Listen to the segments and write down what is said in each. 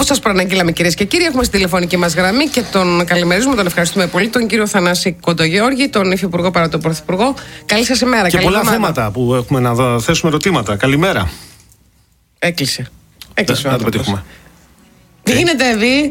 Όπως σας προαναγγείλαμε, κυρίες και κύριοι, έχουμε στη τηλεφωνική μας γραμμή και τον καλημερίζουμε, τον ευχαριστούμε πολύ, τον κύριο Θανάση Κοντογιώργη, τον Υφυπουργό παρά τον Πρωθυπουργό. Καλή σας ημέρα. Και πολλά θέματα που έχουμε να θέσουμε ερωτήματα. Καλημέρα. Έκλεισε. Να το πετύχουμε. Τι γίνεται, Εβί?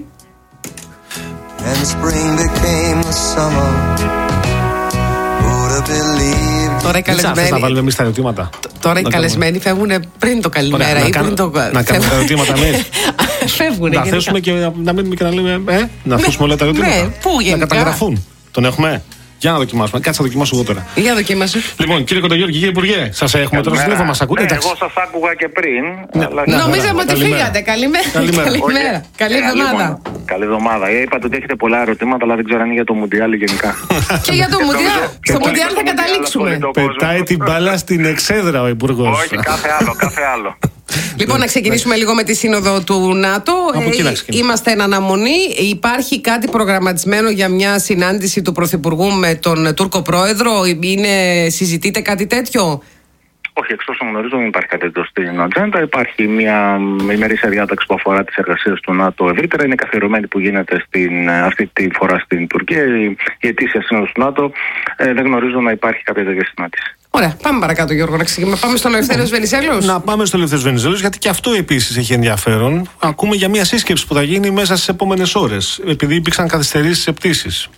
Τώρα οι καλεσμένοι. Να βάλουμε εμείς τα ερωτήματα. Τώρα οι καλεσμένοι φεύγουν πριν το καλημέρα ή πριν το. Να κάνουμε τα ερωτήματα εμείς. Φεύγουν. Να θέσουμε και να μείνουμε και να λέμε. Να θέσουμε όλα τα ερωτήματα. Πού γενικά? Να καταγραφούν. Τον έχουμε. Για να δοκιμάσουμε. Κάτσε να δοκιμάσω εγώ τώρα. Για δοκίμασε. Λοιπόν, κύριε Κοντογιώργη, κύριε Υπουργέ, σας έχουμε τώρα στο τηλέφωνο, μας ακούτε? Εγώ σας άκουγα και πριν. Νομίζαμε ότι φύγατε. Καλημέρα. Καλή εβδομάδα. Καλή εβδομάδα. Είπατε ότι έχετε πολλά ερωτήματα, αλλά δεν ξέρω αν είναι για το Μουντιάλ γενικά. Και για το Μουντιάλ. Στο Μουντιάλ θα καταλήξουμε. Πετάει την μπάλα στην εξέδρα ο Υπουργός. Όχι, κάθε άλλο. Λοιπόν, να ξεκινήσουμε λίγο με τη σύνοδο του ΝΑΤΟ. Είμαστε εν αναμονή. Υπάρχει κάτι προγραμματισμένο για μια συνάντηση του Πρωθυπουργού με τον Τούρκο Πρόεδρο? Συζητείτε κάτι τέτοιο? Όχι, εξ όσων γνωρίζω δεν υπάρχει κάτι τέτοιο στην ατζέντα. Υπάρχει μια ημερήσια διάταξη που αφορά τις εργασίες του ΝΑΤΟ ευρύτερα. Είναι καθιερωμένη που γίνεται αυτή τη φορά στην Τουρκία. Η ετήσια σύνοδος του ΝΑΤΟ. Δεν γνωρίζω να υπάρχει κάποια τέτοια συνάντηση. Ωραία, πάμε παρακάτω, Γιώργο, να ξεκινήσουμε. Πάμε στον Ελευθέριος Βενιζέλος. Να πάμε στον Ελευθέριος Βενιζέλος, γιατί και αυτό επίσης έχει ενδιαφέρον. Ακούμε για μια σύσκεψη που θα γίνει μέσα στις επόμενες ώρες, επειδή υπήρξαν καθυστερήσεις σε πτήσεις.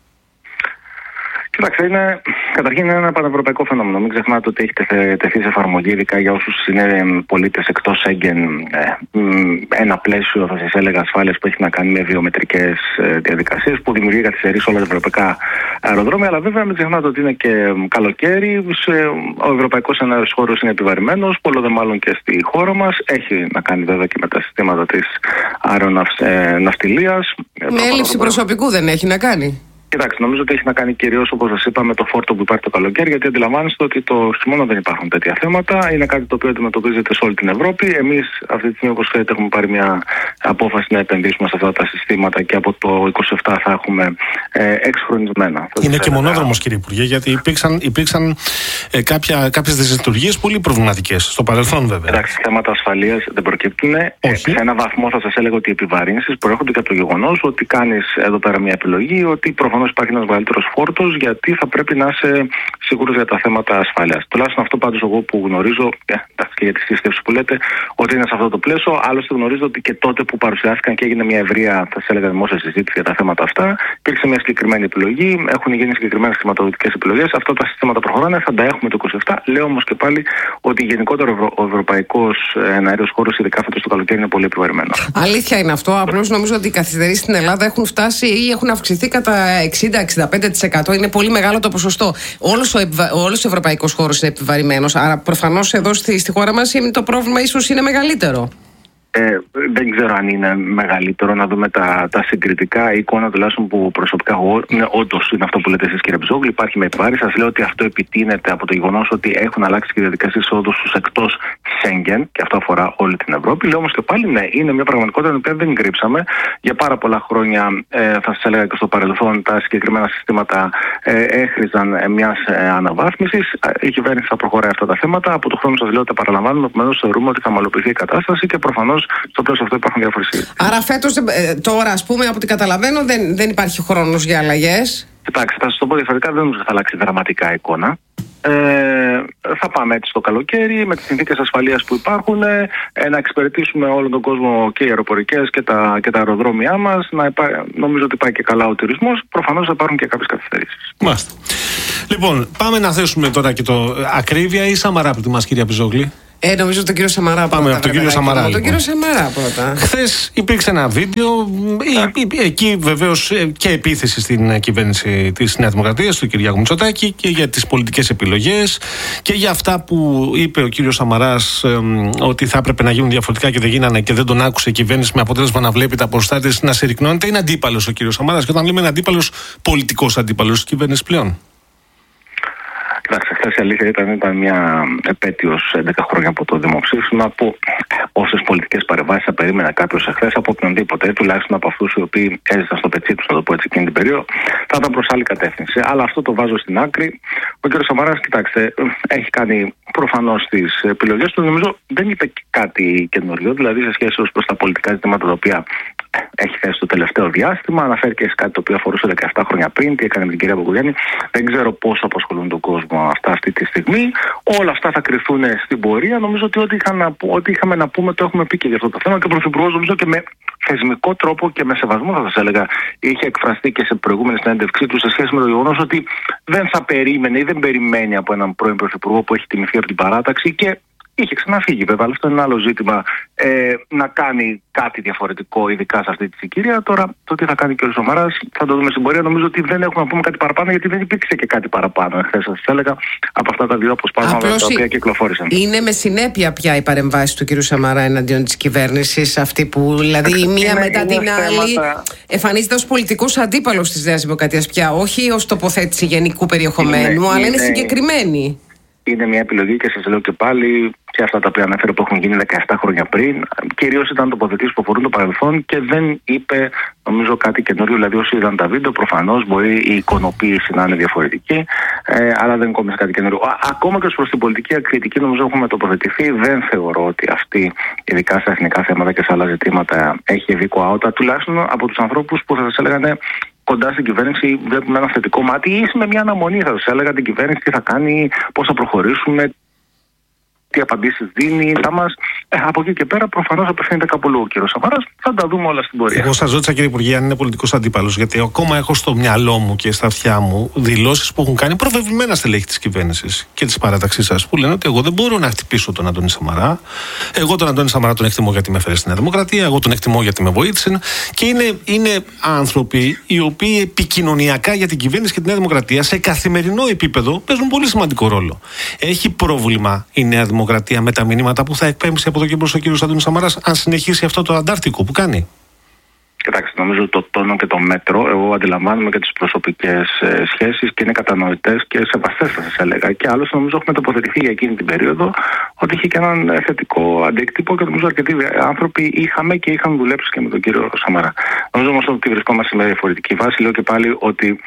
Κοιτάξτε, καταρχήν είναι ένα πανευρωπαϊκό φαινόμενο. Μην ξεχνάτε ότι έχει τεθεί σε εφαρμογή, ειδικά για όσους είναι πολίτες εκτός Σέγγεν, ένα πλαίσιο, θα σας έλεγα, ασφάλειας που έχει να κάνει με βιομετρικές διαδικασίες που δημιουργεί καθυστερήσεις σε όλα τα ευρωπαϊκά αεροδρόμια. Αλλά βέβαια μην ξεχνάτε ότι είναι και καλοκαίρι. Ο ευρωπαϊκός εναέριος χώρος είναι επιβαρημένος, πολλό δε μάλλον και στη χώρα μας. Έχει να κάνει βέβαια και με τα συστήματα της αεροναυτιλίας. Με έλλειψη προσωπικού δεν έχει να κάνει? Κοιτάξτε, νομίζω ότι έχει να κάνει κυρίως, όπως σας είπα, με το φόρτο που υπάρχει το καλοκαίρι, γιατί αντιλαμβάνεστε ότι το χειμώνα δεν υπάρχουν τέτοια θέματα. Είναι κάτι το οποίο αντιμετωπίζεται σε όλη την Ευρώπη. Εμείς, αυτή τη στιγμή, όπως ξέρετε, έχουμε πάρει μια απόφαση να επενδύσουμε σε αυτά τα συστήματα και από το 2027 θα έχουμε εξχρονισμένα. Είναι και μονόδρομος, κύριε Υπουργέ, γιατί υπήρξαν κάποιες δυσλειτουργίες πολύ προβληματικές στο παρελθόν, βέβαια. Εντάξει, θέματα ασφαλείας δεν προκύπτουν. Σε ένα βαθμό θα σας έλεγα ότι οι επιβαρύνσεις προέρχονται και από το γεγονός ότι κάνεις εδώ πέρα μια επιλογή, ότι προφανώς υπάρχει ένας μεγαλύτερος φόρτος, γιατί θα πρέπει να είσαι σίγουρος για τα θέματα ασφάλειας. Τουλάχιστον αυτό πάντως εγώ που γνωρίζω, και για τη σύσκεψη που λέτε, ότι είναι σε αυτό το πλαίσιο. Άλλωστε γνωρίζω ότι και τότε που παρουσιάστηκαν και έγινε μια ευρεία, θα σας έλεγα, δημόσια συζήτηση για τα θέματα αυτά, υπήρξε μια συγκεκριμένη επιλογή, έχουν γίνει συγκεκριμένες χρηματοδοτικές επιλογές. Αυτά τα συστήματα προχωράνε, θα τα έχουμε το 27. Λέω όμως και πάλι ότι γενικότερα ο ευρωπαϊκός εναέριος χώρος, ειδικά φέτος το καλοκαίρι, είναι πολύ επιβαρημένος. Αλήθεια είναι αυτό. Απλώς νομίζω ότι οι καθυστερήσεις στην Ελλάδα έχουν φτάσει ή έχουν αυξηθεί κατά 60-65%. Είναι πολύ μεγάλο το ποσοστό. Όλος ο ευρωπαϊκός χώρος είναι επιβαρημένος. Άρα προφανώς εδώ στη χώρα μας το πρόβλημα ίσως είναι μεγαλύτερο. Δεν ξέρω αν είναι μεγαλύτερο. Να δούμε τα συγκριτικά. Η εικόνα τουλάχιστον που προσωπικά εγώ όντως είναι αυτό που λέτε εσείς, κύριε Μπιζόγλου. Υπάρχει με επιβάρηση. Σας λέω ότι αυτό επιτείνεται από το γεγονός ότι έχουν αλλάξει και οι διαδικασίες εισόδου στους εκτός Σέγγεν, και αυτό αφορά όλη την Ευρώπη. Λέω όμως και πάλι, ναι, είναι μια πραγματικότητα την οποία δεν κρύψαμε. Για πάρα πολλά χρόνια, θα σας έλεγα και στο παρελθόν, τα συγκεκριμένα συστήματα έχριζαν μιας αναβάθμισης. Η κυβέρνηση θα προχωράει αυτά τα θέματα. Από το χρόνο σας λέω ότι τα παραλαμβάνουμε. Επομένως, θεωρούμε ότι θα ομαλοποιηθεί η κατάσταση και προφανώς στο πλαίσιο αυτό υπάρχουν διάφορες. Άρα φέτος, τώρα, ας πούμε, από ό,τι καταλαβαίνω, δεν υπάρχει χρόνος για αλλαγές. Κοιτάξτε, θα σας το πω διαφορετικά, δεν νομίζω ότι θα αλλάξει δραματικά εικόνα. Θα πάμε έτσι στο καλοκαίρι με τις συνθήκες ασφαλείας που υπάρχουν, να εξυπηρετήσουμε όλον τον κόσμο και οι αεροπορικές και τα αεροδρόμια μας. Νομίζω ότι πάει και καλά ο τουρισμός. Προφανώς θα υπάρχουν και κάποιες καθυστερήσεις. Μάλιστα. Λοιπόν, πάμε να θέσουμε τώρα και το ακρίβεια ή Σαμαρά από μας, κυρία Μπιζόγλη? Νομίζω τον κύριο Σαμαρά πρώτα. Πάμε από τον κύριο Σαμαρά. Λοιπόν. Τον κύριο Σαμαρά πρώτα. Χθες υπήρξε ένα βίντεο, εκεί βεβαίως και επίθεση στην κυβέρνηση της Νέας Δημοκρατίας, του Κυριάκου Μητσοτάκη, και για τις πολιτικές επιλογές και για αυτά που είπε ο κύριος Σαμαράς, ότι θα έπρεπε να γίνουν διαφορετικά και δεν γίνανε και δεν τον άκουσε η κυβέρνηση, με αποτέλεσμα να βλέπει τα μπροστά της να συρρυκνώνεται. Είναι αντίπαλος ο κύριος Σαμαράς, και όταν λέμε αντίπαλος, πολιτικός αντίπαλος της κυβέρνησης πλέον. Κοιτάξτε, χθες η αλήθεια ήταν μια επέτειος 11 χρόνια από το δημοψήφισμα που όσες πολιτικές παρεμβάσεις θα περίμενε κάποιος εχθές από οποιονδήποτε, τουλάχιστον από αυτούς οι οποίοι έζησαν στο πετσί τους, να το πω έτσι, εκείνη την περίοδο, θα ήταν προς άλλη κατεύθυνση. Αλλά αυτό το βάζω στην άκρη. Ο κ. Σαμαράς, κοιτάξτε, έχει κάνει προφανώς τις επιλογές του. Νομίζω δεν είπε κάτι καινούριο, δηλαδή σε σχέση ως προς τα πολιτικά ζητήματα τα οποία έχει θέσει το τελευταίο διάστημα. Αναφέρθηκε σε κάτι το οποίο αφορούσε 17 χρόνια πριν, τι έκανε με την κυρία Μπακογιάννη. Δεν ξέρω πόσο απασχολούν τον κόσμο αυτά αυτή τη στιγμή. Όλα αυτά θα κρυθούν στην πορεία. Νομίζω ότι ό,τι είχαμε να πούμε το έχουμε πει και για αυτό το θέμα. Και ο Πρωθυπουργός, νομίζω και με θεσμικό τρόπο και με σεβασμό, θα σας έλεγα, είχε εκφραστεί και σε προηγούμενη συνέντευξή του σε σχέση με το γεγονός ότι δεν θα περίμενε ή δεν περιμένει από έναν πρώην Πρωθυπουργό που έχει τιμηθεί από την παράταξη και είχε ξαναφύγει, βέβαια, αλλά αυτό είναι ένα άλλο ζήτημα, να κάνει κάτι διαφορετικό, ειδικά σε αυτή τη συγκυρία. Τώρα, το τι θα κάνει και ο Σαμαράς θα το δούμε στην πορεία. Νομίζω ότι δεν έχουμε να πούμε κάτι παραπάνω, γιατί δεν υπήρξε και κάτι παραπάνω, εχθές σας έλεγα, από αυτά τα δύο αποσπάσματα τα οποία κυκλοφόρησαν. Είναι με συνέπεια πια η παρεμβάση του κ. Σαμαρά εναντίον της κυβέρνησης, αυτή που δηλαδή η μία μετά την άλλη εμφανίζεται ως πολιτικός αντίπαλος της Νέας Δημοκρατίας πια, όχι ως τοποθέτηση γενικού περιεχομένου, αλλά είναι συγκεκριμένη. Είναι μια επιλογή και σας λέω και πάλι, και αυτά τα οποία ανέφερε που έχουν γίνει 17 χρόνια πριν, κυρίως ήταν τοποθετήσεις που αφορούν το παρελθόν και δεν είπε, νομίζω, κάτι καινούριο. Δηλαδή, όσοι είδαν τα βίντεο, προφανώς μπορεί η εικονοποίηση να είναι διαφορετική, αλλά δεν κόμισε κάτι καινούριο. Ακόμα και ως προς την πολιτική κριτική, νομίζω έχουμε τοποθετηθεί. Δεν θεωρώ ότι αυτή, ειδικά στα εθνικά θέματα και σε άλλα ζητήματα, έχει δίκο άοτα, τουλάχιστον από τους ανθρώπους που θα σας έλεγαν κοντά στην κυβέρνηση, βλέπουμε ένα θετικό μάτι ή με μια αναμονή, θα σας έλεγα, την κυβέρνηση τι θα κάνει, πώς θα προχωρήσουμε, τι απαντήσεις δίνει, θα μας. Από εκεί και πέρα, προφανώς απευθύνεται κάπου λόγο ο κ. Σαμαράς. Θα τα δούμε όλα στην πορεία. Εγώ σας ρώτησα, κύριε Υπουργέ, αν είναι πολιτικός αντίπαλος, γιατί ακόμα έχω στο μυαλό μου και στα αυτιά μου δηλώσεις που έχουν κάνει προβεβλημένα στελέχη της κυβέρνησης και της παράταξής σας, που λένε ότι εγώ δεν μπορώ να χτυπήσω τον Αντώνη Σαμαρά. Εγώ τον Αντώνη Σαμαρά τον εκτιμώ γιατί με έφερε στη Νέα Δημοκρατία, εγώ τον εκτιμώ γιατί με βοήθησε. Και είναι άνθρωποι οι οποίοι επικοινωνιακά για την κυβέρνηση και τη Νέα Δημοκρατία σε καθημερινό επίπεδο παίζουν πολύ σημαντικό ρόλο. Έχει πρόβλημα η Νέα Δημοκρατία με τα μηνύματα που θα εκπέμψει από εδώ και μπρος ο κ. Αντώνης Σαμαράς, αν συνεχίσει αυτό το αντάρτικο που κάνει? Κοιτάξτε, νομίζω το τόνο και το μέτρο, εγώ αντιλαμβάνομαι και τις προσωπικές σχέσεις και είναι κατανοητές και σεβαστές, θα σας έλεγα. Και άλλωστε, νομίζω έχουμε τοποθετηθεί για εκείνη την περίοδο ότι είχε και έναν θετικό αντίκτυπο και νομίζω αρκετοί άνθρωποι είχαμε και είχαν δουλέψει και με τον κύριο Σαμαρά. Νομίζω όμως ότι βρισκόμαστε σε μια διαφορετική βάση. Λέω και πάλι ότι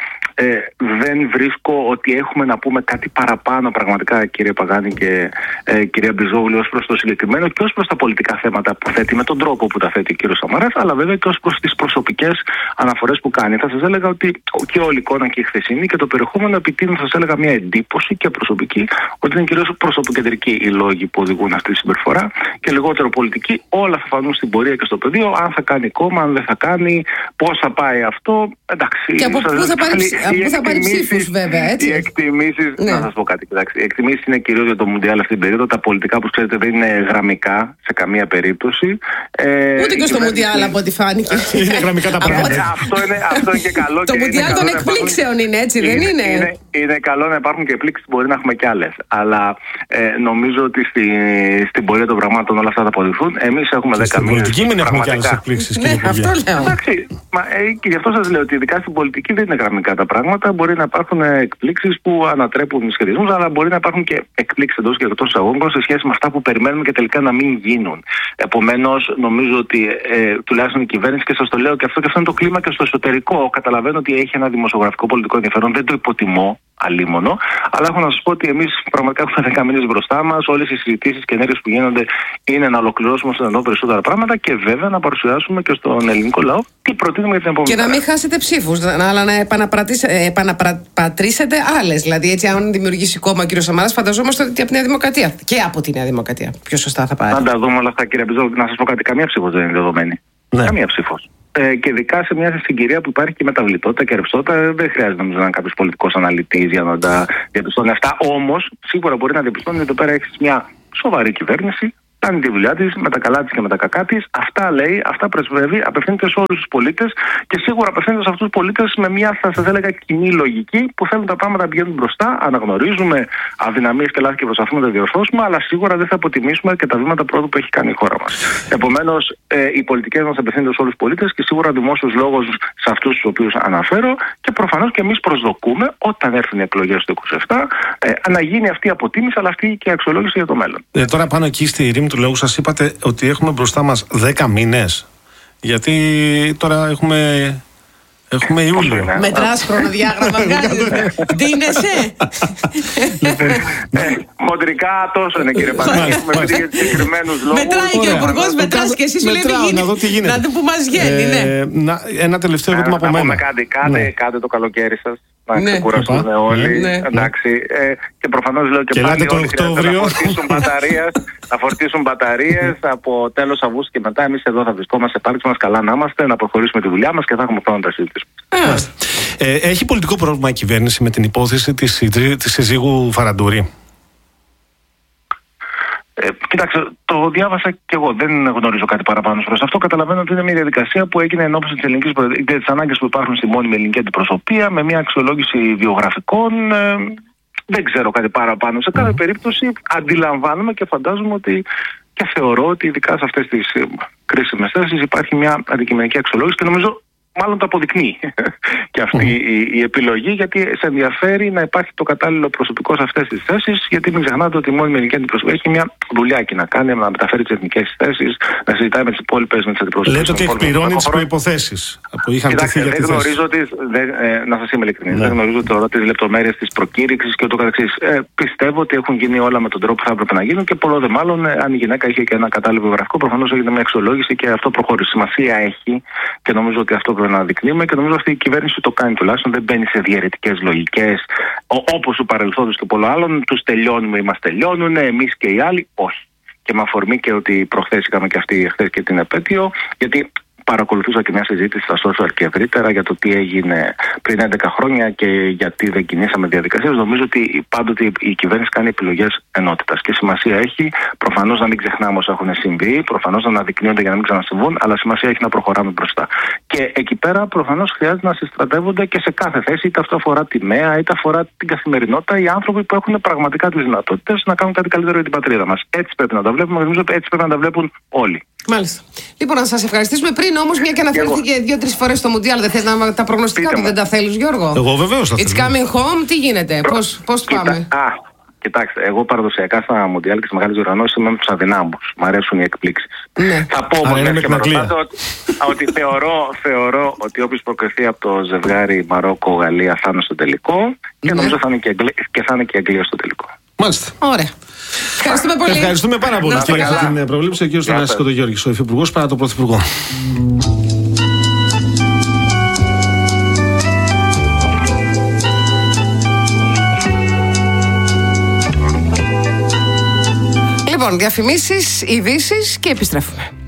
δεν βρίσκω ότι έχουμε να πούμε κάτι παραπάνω πραγματικά, κύριε Παγάνη και κυρία Μπιζόγλου, ως προς το συγκεκριμένο και ως προς τα πολιτικά θέματα που θέτει με τον τρόπο που τα θέτει ο κύριος Σαμαράς, αλλά βέβαια και ως προς τις προσωπικές αναφορές που κάνει. Θα σας έλεγα ότι και όλη η εικόνα και η χθεσινή και το περιεχόμενο επιτείνουν, θα σας έλεγα, μια εντύπωση και προσωπική ότι είναι κυρίως προσωποκεντρικοί οι λόγοι που οδηγούν αυτή τη συμπεριφορά και λιγότερο πολιτική. Όλα θα φανούν στην πορεία και στο πεδίο, αν θα κάνει κόμμα, αν δεν θα κάνει, πώς θα πάει αυτό. Εντάξει. Και από πού θα πάρει ψήφους, βέβαια, έτσι. Οι εκτιμήσεις, ναι. Να σας πω κάτι. Οι εκτιμήσεις είναι κυρίως για το Μουντιάλ αυτή την περίοδο. Τα πολιτικά, όπως ξέρετε, δεν είναι γραμμικά σε καμία περίπτωση. Ούτε και στο Μουντιάλ, από ό,τι φάνηκε. Είναι γραμμικά τα πράγματα. Αυτό είναι και καλό. Το Μουντιάλ των εκπλήξεων είναι, έτσι, δεν είναι? Είναι καλό να υπάρχουν και εκπλήξεις, μπορεί να έχουμε κι άλλες. Αλλά νομίζω ότι στην πορεία των πραγμάτων όλα αυτά θα αποδειχθούν. Εμείς έχουμε 10 μήνες. Στην πολιτική μην έχουμε κι άλλες εκπλήξεις. Ναι, αυτό λέω. Εντάξει. Και γι' αυτό σας λέω ότι ειδικά στην πολιτική δεν είναι γραμμικά τα πράγματα. Μπορεί να υπάρχουν εκπλήξεις που ανατρέπουν σχεδιασμούς, αλλά μπορεί να υπάρχουν και εκπλήξεις εντός και εκτός εισαγωγικών σε σχέση με αυτά που περιμένουμε και τελικά να μην γίνουν. Επομένως, νομίζω ότι τουλάχιστον η κυβέρνηση, και σας το λέω και αυτό είναι το κλίμα και στο εσωτερικό. Καταλαβαίνω ότι έχει ένα δημοσιογραφικό πολιτικό ενδιαφέρον, δεν το υποτιμώ αλίμονο, αλλά έχω να σας πω ότι εμείς πραγματικά έχουμε 10 μήνες μπροστά μας. Όλες οι συζητήσεις και ενέργειες που γίνονται είναι να ολοκληρώσουμε στο δυνατόν περισσότερα πράγματα και βέβαια να παρουσιάσουμε και στον ελληνικό λαό τι προτείνουμε για την επόμενη. Και να μην χάσετε ψήφους, αλλά να επαναπατρίσετε άλλες. Δηλαδή, έτσι, αν δημιουργήσει κόμμα ο κ. Σαμαράς, φανταζόμαστε ότι από τη Νέα Δημοκρατία και από τη Νέα Δημοκρατία πιο σωστά θα πάρει. Να τα δούμε όλα αυτά, κύριε Μπιζόγλου. Να σας πω κάτι, καμία ψήφος δεν είναι δεδομένη. Ναι. Καμία ψήφος. Και ειδικά σε μια συγκυρία που υπάρχει και μεταβλητότητα και ρευστότητα, δεν χρειάζεται νομίζω να είναι κάποιος πολιτικός αναλυτής για να τα διαπιστώνει αυτά. Όμως, σίγουρα μπορεί να διαπιστώνει ότι εδώ πέρα έχεις μια σοβαρή κυβέρνηση, κάνει τη δουλειά της με τα καλά της και με τα κακά της. Αυτά λέει, αυτά πρεσβεύει, απευθύνεται σε όλους τους πολίτες και σίγουρα απευθύνεται σε αυτούς τους πολίτες με μια, θα σας έλεγα, κοινή λογική που θέλουν τα πράγματα να πηγαίνουν μπροστά. Αναγνωρίζουμε αδυναμίες και λάθη και προσπαθούμε να τα διορθώσουμε, αλλά σίγουρα δεν θα αποτιμήσουμε και τα βήματα πρόοδου που έχει κάνει η χώρα μας. Επομένως, οι πολιτικές μας απευθύνονται σε όλους τους πολίτες και σίγουρα δημόσιος λόγος σε αυτούς τους οποίους αναφέρω και προφανώς και εμείς προσδοκούμε όταν έρθουν οι εκλογές του 27 να γίνει αυτή η αποτίμηση, αλλά αυτή και η αξιολόγηση για το μέλλον. Τώρα πάνω εκεί στη ρήμη του λόγου σας είπατε ότι έχουμε μπροστά μας 10 μήνες. Γιατί τώρα έχουμε Ιούλιο. Μετράς χρονοδιάγραμμα, ντύνεσαι. Μοντρικά τόσο είναι, κύριε Παναγιώτη. Έχουμε πει για συγκεκριμένους λόγους. Μετράει και ο Υπουργός, μετράς και εσύ σου λέει τι γίνεται. Να δει που μας βγαίνει. Ένα τελευταίο ερώτημα από μένα. Κάντε το καλοκαίρι σας. Να ξεκουραστούν όλοι. Εντάξει. Και προφανώς λέω και πάλι όλοι θα φορτίσουν μπαταρίες από τέλος Αυγούστου και μετά. Εμείς εδώ θα βρισκόμαστε πάλι μας, καλά να είμαστε, να προχωρήσουμε τη δουλειά μας και θα έχουμε χρόνο να τα συζητήσουμε. Έχει πολιτικό πρόβλημα η κυβέρνηση με την υπόθεση της συζύγου Φαραντούρη? Κοιτάξτε, το διάβασα και εγώ. Δεν γνωρίζω κάτι παραπάνω προς αυτό. Καταλαβαίνω ότι είναι μια διαδικασία που έγινε ενώπιση της ανάγκης που υπάρχουν στη μόνιμη ελληνική αντιπροσωπεία με μια αξιολόγηση βιογραφικών. Δεν ξέρω κάτι παραπάνω. Σε κάθε περίπτωση αντιλαμβάνομαι και φαντάζομαι ότι και θεωρώ ότι ειδικά σε αυτές τις κρίσιμες θέσεις υπάρχει μια αντικειμενική αξιολόγηση και νομίζω μάλλον το αποδεικνύει και αυτή η επιλογή, γιατί σε ενδιαφέρει να υπάρχει το κατάλληλο προσωπικό σε αυτές τις θέσεις, γιατί μην ξεχνάτε ότι η μόνιμη ελληνική αντιπροσωπεία έχει μια δουλειά εκεί να κάνει, να μεταφέρει τις εθνικές θέσεις, να συζητάει με τις υπόλοιπες, με τις αντιπροσωπείες. Λέτε ότι εκπληρώνει τις προϋποθέσεις που είχαν τεθεί για τη θέση. Να σας είμαι ειλικρινής, δεν γνωρίζω τώρα τις λεπτομέρειες της προκήρυξης και ούτω καθεξής. Πιστεύω ότι έχουν γίνει όλα με τον τρόπο που θα έπρεπε να γίνουν και πολλό δε μάλλον αν η γυναίκα είχε και ένα κατάλληλο βιογραφικό, προφανώς έγινε μια αξιολόγηση και αυτό προχώρησε. Σημασία έχει και νομίζω ότι αυτό πρέπει να δεικνύουμε και νομίζω αυτή η κυβέρνηση το κάνει τουλάχιστον. Δεν μπαίνει σε διαιρετικές λογικές όπως του παρελθόντος και πολλών άλλων. Τους τελειώνουμε ή μας τελειώνουν, εμείς και οι άλλοι. Όχι. Και με αφορμή και ότι προχθές είχαμε και αυτή χθες και την επέτειο, γιατί παρακολουθούσα και μια συζήτηση στα social και ευρύτερα για το τι έγινε πριν 11 χρόνια και γιατί δεν κινήσαμε διαδικασίες. Νομίζω ότι πάντοτε η κυβέρνηση κάνει επιλογές ενότητας και σημασία έχει προφανώς να μην ξεχνάμε όσα έχουν συμβεί, προφανώς να αναδεικνύονται για να μην ξανασυμβούν, αλλά σημασία έχει να προχωράμε μπροστά. Και εκεί πέρα προφανώς χρειάζεται να συστρατεύονται και σε κάθε θέση, είτε αυτό αφορά τη ΜΕΑ, είτε αφορά την καθημερινότητα, οι άνθρωποι που έχουν πραγματικά τις δυνατότητες να κάνουν κάτι καλύτερο για την πατρίδα μας. Έτσι πρέπει να τα βλέπουμε, νομίζω ότι έτσι πρέπει να τα βλέπουν όλοι. Μάλιστα. Λοιπόν, να σας ευχαριστήσουμε. Πριν όμως, μια και αναφέρθηκε 2-3 φορές στο Μουντιάλ, δεν θες να τα προγνωστικά του, δεν τα θέλεις, Γιώργο? Εγώ βεβαίως θα θέλω. It's coming home, τι γίνεται, πώς πάμε? Κοιτάξτε, εγώ παραδοσιακά στα Μουντιάλ και στις μεγάλες διοργανώσεις είμαι με τους αδυνάμους. Μ' αρέσουν οι εκπλήξεις. Ναι. Θα πω όμως και με ρωτάτε ότι θεωρώ ότι όποιος προκριθεί από το ζευγάρι Μαρόκο-Γαλλία θα είναι στο τελικό και νομίζω θα είναι και η Αγγλία στο τελικό. Μάλιστα. Ωραία. Ευχαριστούμε πολύ. Ευχαριστούμε πάρα πολύ για την προβλήψη. Ο κ. Θανάσης Κοντογιώργης, ο Υφυπουργός παρά τον Πρωθυπουργό. Λοιπόν, διαφημίσεις, ειδήσεις και επιστρέφουμε.